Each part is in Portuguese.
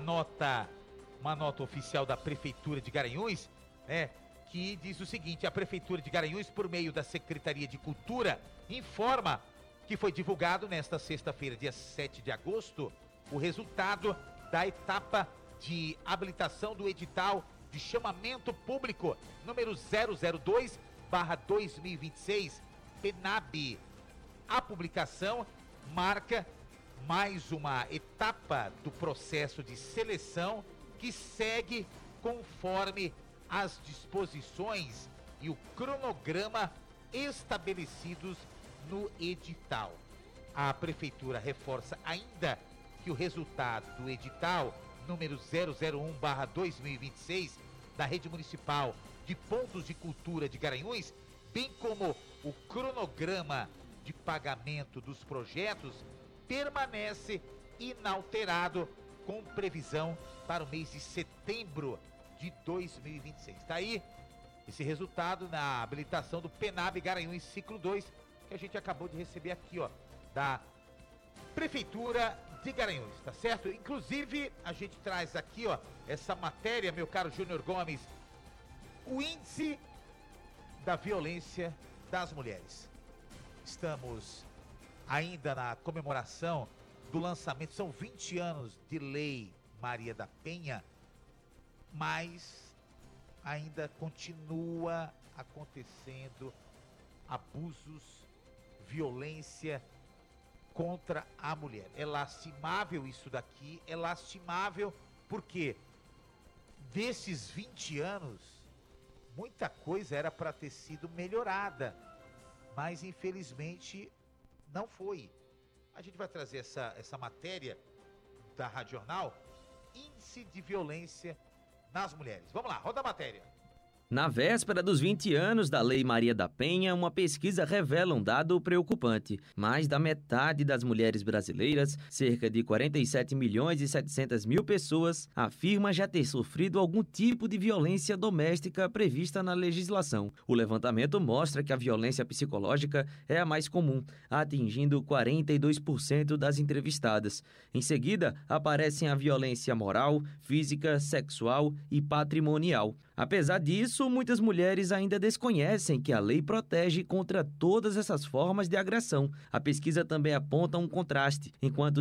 nota oficial da Prefeitura de Garanhuns, né, que diz o seguinte: a Prefeitura de Garanhuns, por meio da Secretaria de Cultura, informa que foi divulgado nesta sexta-feira, dia 7 de agosto, o resultado da etapa de habilitação do edital de chamamento público número 002/2026, PENAB. A publicação marca mais uma etapa do processo de seleção que segue conforme as disposições e o cronograma estabelecidos no edital. A Prefeitura reforça ainda que o resultado do edital número 001/2026 da Rede Municipal de Pontos de Cultura de Garanhuns, bem como o cronograma de pagamento dos projetos, permanece inalterado, com previsão para o mês de setembro de 2026. Está aí esse resultado na habilitação do PENAB Garanhuns Ciclo 2, que a gente acabou de receber aqui, ó, da Prefeitura de Garanhuns, tá certo? Inclusive, a gente traz aqui, ó, essa matéria, meu caro Júnior Gomes, o índice da violência das mulheres. Estamos ainda na comemoração do lançamento, são 20 anos de Lei Maria da Penha, mas ainda continua acontecendo abusos, violência contra a mulher. É lastimável isso daqui, é lastimável porque desses 20 anos, muita coisa era para ter sido melhorada, mas infelizmente não foi. A gente vai trazer essa matéria da Rádio Jornal, Índice de Violência nas Mulheres. Vamos lá, roda a matéria. Na véspera dos 20 anos da Lei Maria da Penha, uma pesquisa revela um dado preocupante. Mais da metade das mulheres brasileiras, cerca de 47.700.000 pessoas, afirma já ter sofrido algum tipo de violência doméstica prevista na legislação. O levantamento mostra que a violência psicológica é a mais comum, atingindo 42% das entrevistadas. Em seguida, aparecem a violência moral, física, sexual e patrimonial. Apesar disso, muitas mulheres ainda desconhecem que a lei protege contra todas essas formas de agressão. A pesquisa também aponta um contraste. Enquanto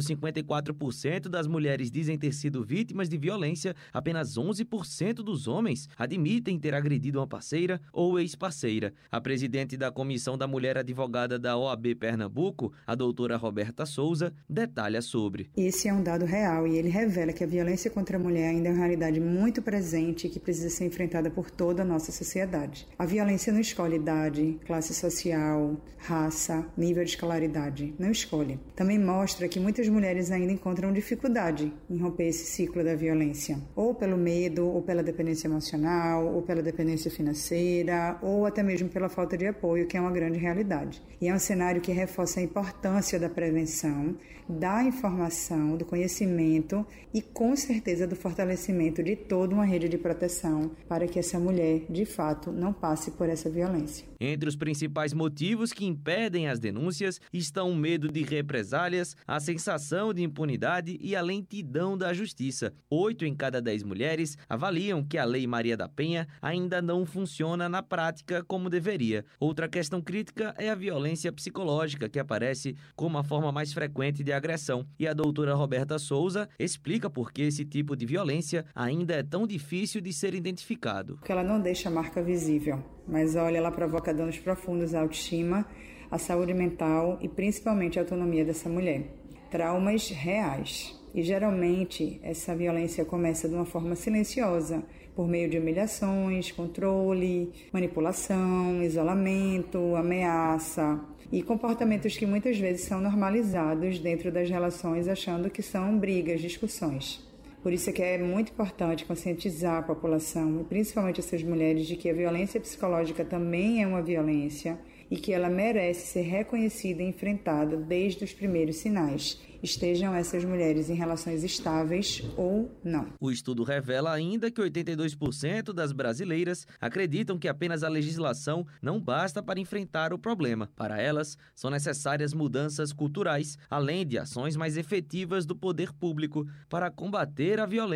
54% das mulheres dizem ter sido vítimas de violência, apenas 11% dos homens admitem ter agredido uma parceira ou ex-parceira. A presidente da Comissão da Mulher Advogada da OAB Pernambuco, a doutora Roberta Souza, detalha sobre. Esse é um dado real e ele revela que a violência contra a mulher ainda é uma realidade muito presente e que precisa ser enfrentada por toda a nossa sociedade. A violência não escolhe idade, classe social, raça, nível de escolaridade, não escolhe. Também mostra que muitas mulheres ainda encontram dificuldade em romper esse ciclo da violência, ou pelo medo, ou pela dependência emocional, ou pela dependência financeira, ou até mesmo pela falta de apoio, que é uma grande realidade. E é um cenário que reforça a importância da prevenção, da informação, do conhecimento e, com certeza, do fortalecimento de toda uma rede de proteção para que essa mulher, de fato, não passe por essa violência. Entre os principais motivos que impedem as denúncias estão o medo de represálias, a sensação de impunidade e a lentidão da justiça. 8 em cada 10 mulheres avaliam que a Lei Maria da Penha ainda não funciona na prática como deveria. Outra questão crítica é a violência psicológica, que aparece como a forma mais frequente de agressão. E a doutora Roberta Souza explica por que esse tipo de violência ainda é tão difícil de ser identificado. Porque ela não deixa marca visível, mas olha, ela provoca danos profundos à autoestima, à saúde mental e principalmente à autonomia dessa mulher. Traumas reais. E geralmente essa violência começa de uma forma silenciosa, por meio de humilhações, controle, manipulação, isolamento, ameaça e comportamentos que muitas vezes são normalizados dentro das relações, achando que são brigas, discussões. Por isso é que é muito importante conscientizar a população, e principalmente essas mulheres, de que a violência psicológica também é uma violência e que ela merece ser reconhecida e enfrentada desde os primeiros sinais, estejam essas mulheres em relações estáveis ou não. O estudo revela ainda que 82% das brasileiras acreditam que apenas a legislação não basta para enfrentar o problema. Para elas, são necessárias mudanças culturais, além de ações mais efetivas do poder público para combater a violência